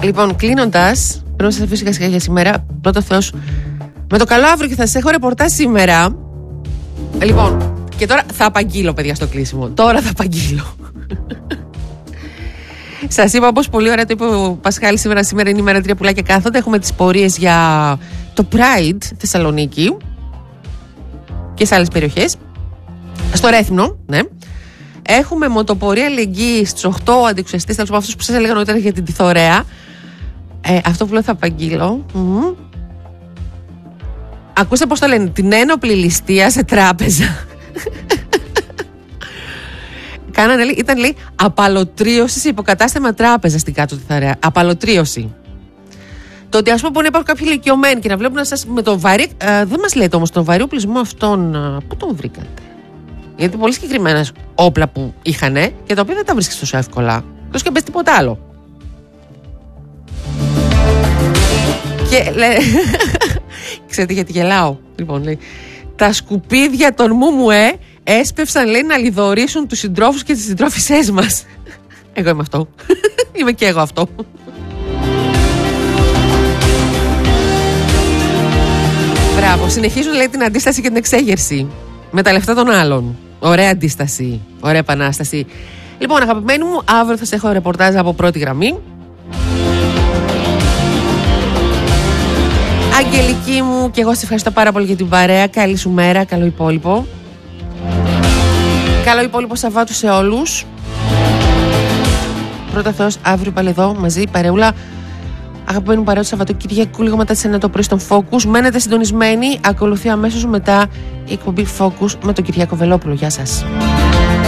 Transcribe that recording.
Λοιπόν, κλείνοντας, πρέπει να σας αφήσω σιγά σιγά για σήμερα. Πρώτο Θεός, με το καλό αύριο και θα σας έχω ρεπορτάζ σήμερα. Λοιπόν, και τώρα θα απαγγείλω, παιδιά, στο κλείσιμο. Τώρα θα απαγγείλω. Σας είπα, όπως πολύ ωραία το είπε ο Πασχάλης, σήμερα είναι η μέρα 3 πουλάκια κάθονται. Έχουμε τις πορείες για το Pride Θεσσαλονίκη και σε άλλες περιοχές. Στο Ρέθυμνο, ναι. Έχουμε μοτοπορία αλληλεγγύης στους 8 αντιξουσιαστές, τέλος πάντων αυτούς που σας έλεγα νωρίτερα για την Τιθωρέα. Αυτό που λέω θα απαγγείλω. Ακούστε πώς το λένε, την ένοπλη ληστεία σε τράπεζα. Ήταν, λέει, απαλωτρίωση σε υποκατάστημα τράπεζα στην κάτω Τιθωρέα. Απαλωτρίωση. Το ότι, ας πούμε, μπορεί να υπάρχουν κάποιοι ηλικιωμένοι και να βλέπουν εσάς με το βαρύ. Δεν μας λέτε όμως τον βαρύ οπλισμό αυτόν. Πού τον βρήκατε? Γιατί πολύ συγκεκριμένα όπλα που είχανε και τα οποία δεν τα βρίσκεις τόσο εύκολα. Εκτός και μπες τίποτα άλλο. Και λέει. Ξέρετε γιατί γελάω? Λοιπόν, λέει. Τα σκουπίδια των Μουμουέ έσπευσαν, λέει, να λιδωρήσουν τους συντρόφους και τις συντρόφισσές μας. Εγώ είμαι αυτό. Είμαι και εγώ αυτό. Μπράβο. Συνεχίζουν, λέει, την αντίσταση και την εξέγερση με τα λεφτά των άλλων. Ωραία αντίσταση. Ωραία επανάσταση. Λοιπόν, αγαπημένοι μου, αύριο θα σας έχω ρεπορτάζ από πρώτη γραμμή. Αγγελική μου, και εγώ σε ευχαριστώ πάρα πολύ για την παρέα. Καλή σου μέρα, καλό υπόλοιπο. Καλό υπόλοιπο Σαββάτου σε όλους. Πρώτα Θεός, αύριο πάλι εδώ μαζί, παρεούλα. Αγαπημένοι μου παρέα του Σαββατοκύριακου, λίγο μετά τις 9 το πρωί στον Focus. Μένετε συντονισμένοι. Ακολουθεί αμέσως μετά η εκπομπή Focus με τον Κυριάκο Βελόπουλο. Γεια σας.